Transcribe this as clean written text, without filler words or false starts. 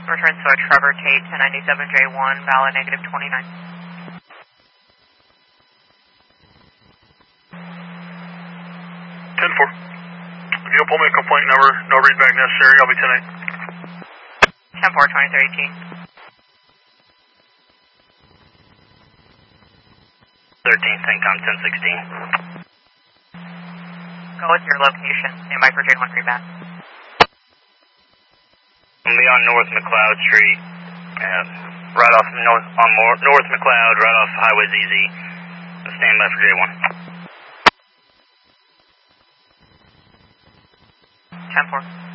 Return to Trevor Tate to 97J1, valid negative 29. 10-4. If you'll pull me a complaint number, no readback necessary, I'll be 10-8. 10-4, 2318. 13, CENTCOM 1016. Go with your location, stand by for J1 readback. I'll be on North McLeod Street, right off North McLeod, right off Highway ZZ. Stand by for J1. 10-4.